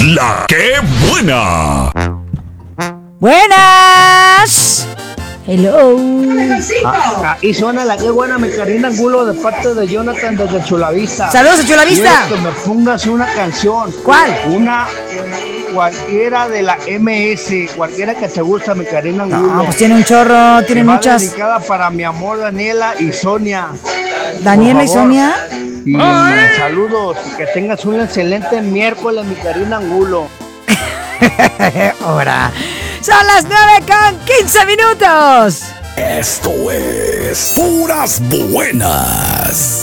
La que buena. Buenas. Hello. Y suena la que buena, mi Karina Angulo, de parte de Jonathan desde Chulavista. Saludos a Chulavista. Quiero que me pongas una canción. ¿Cuál? Una cualquiera de la MS, cualquiera que te gusta, mi Karina Angulo. No, pues tiene un chorro, tiene Va muchas. dedicada para mi amor Daniela y Sonia. Daniela y Por favor. Sonia. Y saludos, y que tengas un excelente miércoles, mi Karina Angulo. Ahora. Son las 9:15. Esto es Puras Buenas.